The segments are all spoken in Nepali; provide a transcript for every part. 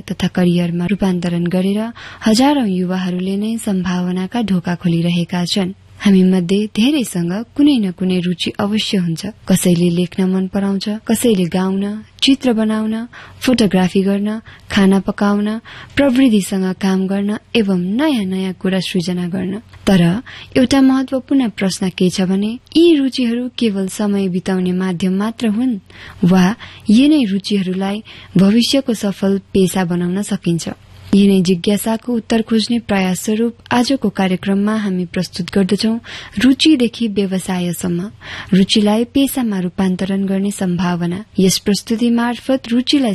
तथा करियरमा रूपान्तरण गरेर हजारौं युवाहरूले नै सम्भावनाका ढोका खोलिरहेका छन्। हामी मध्ये धेरैसँग कुनै न कुनै रुचि अवश्य हुन्छ। कसैले लेख्न मन पराउँछ, कसैले गाउन, चित्र बनाउन, फोटोग्राफी गर्न, खाना पकाउन, प्रविधिसँग काम गर्न एवं नयाँ नयाँ कुरा सृजना गर्न। तर एउटा महत्वपूर्ण प्रश्न के छ भने यी रुचिहरू केवल समय बिताउने माध्यम मात्र हुन् वा यिनै रुचिहरूलाई भविष्यको सफल पेशा बनाउन सकिन्छ? यिनै जिज्ञासाको उत्तर खोज्ने प्रयास स्वरूप आजको कार्यक्रममा हामी प्रस्तुत गर्दछौं रुचिदेखि व्यवसायसम्म रुचिलाई पेशामा रूपान्तरण गर्ने सम्भावना। यस प्रस्तुति मार्फत रुचिलाई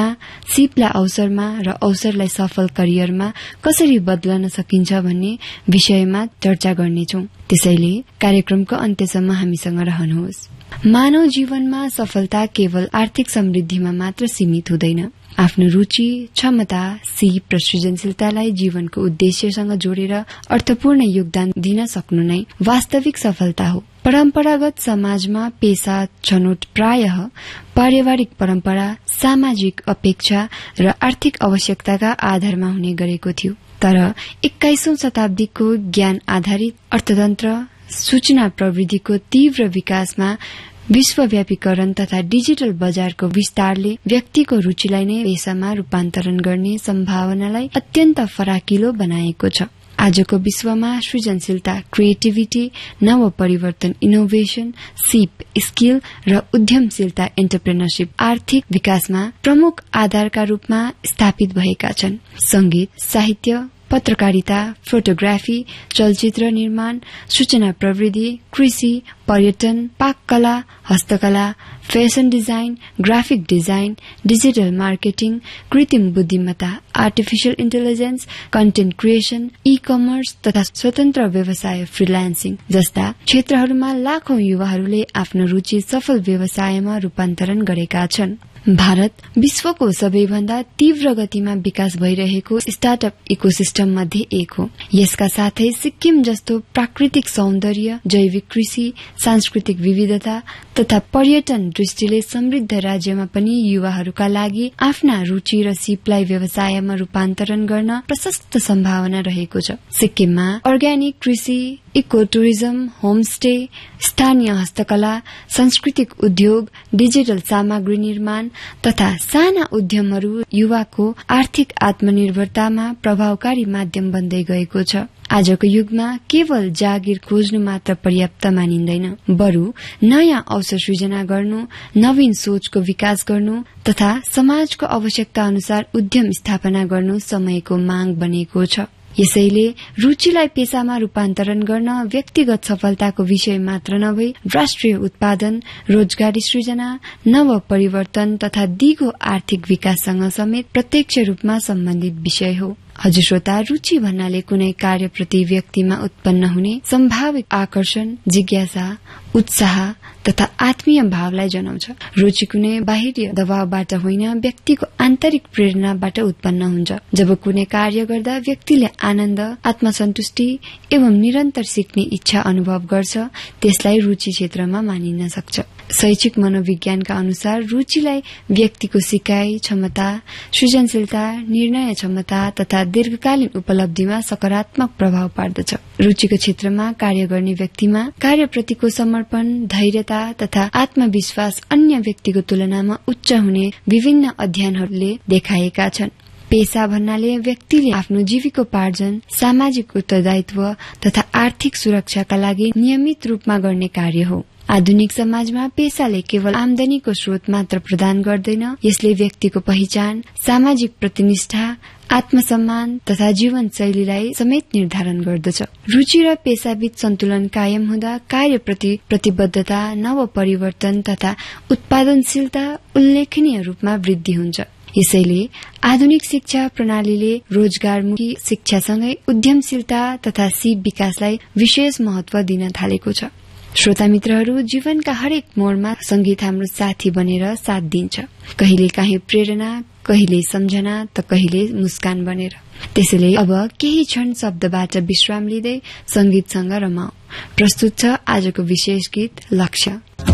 सिपलाई अवसरमा र अवसरलाई सफल करियरमा कसरी बदलन सकिन्छ भन्ने विषयमा चर्चा गर्नेछौं। त्यसैले कार्यक्रमको अन्त्यसम्म हामीसँग रहनुहोस्। मानव जीवनमा सफलता केवल आर्थिक समृद्धिमा मात्र सीमित हुँदैन। आफ्नो रुचि, क्षमता, सिप र सृजनशीलतालाई जीवनको उद्देश्यसँग जोडेर अर्थपूर्ण योगदान दिन सक्नु नै वास्तविक सफलता हो। परम्परागत समाजमा पेशा छनौट प्रायः पारिवारिक परम्परा, सामाजिक अपेक्षा र आर्थिक आवश्यकताका आधारमा हुने गरेको थियो। तर 21औं शताब्दीको ज्ञान आधारित अर्थतन्त्र, सूचना प्रविधिको तीव्र विकासमा विश्वव्यापीकरण तथा डिजिटल बजारको विस्तारले व्यक्तिको रुचिलाई नै पेशामा रूपान्तरण गर्ने सम्भावनालाई अत्यन्त फराकिलो बनाएको छ। आजको विश्वमा सृजनशीलता, क्रिएटिभिटी, नव परिवर्तन, इनोभेशन, सिप, स्किल र उद्यमशीलता, एन्टरप्रेन्योरशिप आर्थिक विकासमा प्रमुख आधारका रूपमा स्थापित भएका छन्। संगीत, साहित्य, पत्रकारिता, फोटोग्राफी, चलचित्र निर्माण, सूचना प्रविधि, कृषि, पर्यटन, पाककला, हस्तकला, fashion design, graphic design, digital marketing, कृत्रिम बुद्धिमत्ता, artificial intelligence, content creation, e commerce तथा स्वतन्त्र व्यवसाय फ्रीलान्सिङ जस्ता क्षेत्रहरूमा लाखौं युवाहरूले आफ्नो रुचि सफल व्यवसायमा रूपान्तरण गरेका छन्। भारत विश्वको सबैभन्दा तीव्र गतिमा विकास भइरहेको स्टार्टअप इकोसिस्टम मध्ये एक हो। यसका साथै सिक्किम जस्तो प्राकृतिक सौन्दर्य, जैविक कृषि, सांस्कृतिक विविधता तथा पर्यटन दृष्टिले समृद्ध राज्यमा पनि युवाहरूका लागि आफ्ना रुचि र सिपलाई व्यवसायमा रूपान्तरण गर्न प्रशस्त सम्भावना रहेको छ। सिक्किममा अर्ग्यानिक कृषि, इको टुरिज्म, होमस्टे, स्थानीय हस्तकला, सांस्कृतिक उद्योग, डिजिटल सामग्री निर्माण तथा साना उद्यमहरू युवाको आर्थिक आत्मनिर्भरतामा प्रभावकारी माध्यम बन्दै गएको छ। आजको युगमा केवल जागिर खोज्नु मात्र पर्याप्त मानिन्दैन, बरु नयाँ अवसर सृजना गर्नु, नवीन सोचको विकास गर्नु तथा समाजको आवश्यकता अनुसार उद्यम स्थापना गर्नु समयको माग बनेको छ। यसैले रुचिलाई पेशामा रूपान्तरण गर्न व्यक्तिगत सफलताको विषय मात्र नभई राष्ट्रिय उत्पादन, रोजगारी सृजना, नव परिवर्तन तथा दिगो आर्थिक विकाससँग समेत प्रत्यक्ष रूपमा सम्बन्धित विषय हो। हजुर श्रोता, रुचि भन्नाले कुनै कार्यप्रति व्यक्तिमा उत्पन्न हुने सम्भावित आकर्षण, जिज्ञासा, उत्साह तथा आत्मीय भावलाई जनाउँछ। रुचि कुनै बाहिरी दबावबाट होइन, व्यक्तिको आन्तरिक प्रेरणाबाट उत्पन्न हुन्छ। जब कुनै कार्य गर्दा व्यक्तिले आनन्द, आत्मसन्तुष्टि एवं निरन्तर सिक्ने इच्छा अनुभव गर्छ, त्यसलाई रुचि क्षेत्रमा मानिन सक्छ। शैक्षिक मनोविज्ञानका अनुसार रुचिलाई व्यक्तिको सिकाइ क्षमता, सृजनशीलता, निर्णय क्षमता तथा दीर्घकालीन उपलब्धिमा सकारात्मक प्रभाव पार्दछ। रुचिको क्षेत्रमा कार्य गर्ने व्यक्तिमा कार्यप्रतिको समर्पण, धैर्यता तथा आत्मविश्वास अन्य व्यक्तिको तुलनामा उच्च हुने विभिन्न अध्ययनहरूले देखाएका छन्। पेशा भन्नाले व्यक्तिले आफ्नो जीविकोपार्जन, सामाजिक उत्तरदायित्व तथा आर्थिक सुरक्षाका लागि नियमित रूपमा गर्ने कार्य हो। आधुनिक समाजमा पेशाले केवल आमदानीको स्रोत मात्र प्रदान गर्दैन, यसले व्यक्तिको पहिचान, सामाजिक प्रतिनिष्ठा, आत्मसम्मान तथा जीवनशैलीलाई समेत निर्धारण गर्दछ। रुचि र पेशाबीच सन्तुलन कायम हुँदा कार्यप्रति प्रतिबद्धता, नव परिवर्तन तथा उत्पादनशीलता उल्लेखनीय रूपमा वृद्धि हुन्छ। यसैले आधुनिक शिक्षा प्रणालीले रोजगारमुखी शिक्षासँगै उद्यमशीलता तथा सिप विकासलाई विशेष महत्व दिन थालेको छ। श्रोता मित्रहरू, जीवनका हरेक मोडमा संगीत हाम्रो साथी बनेर साथ दिन्छ। कहिले काहीँ प्रेरणा, कहिले सम्झना त कहिले मुस्कान बनेर। त्यसैले अब केही क्षण शब्दबाट विश्राम लिँदै संगीतसँग रमाऊ। प्रस्तुत छ आजको विशेष गीत लक्ष्य।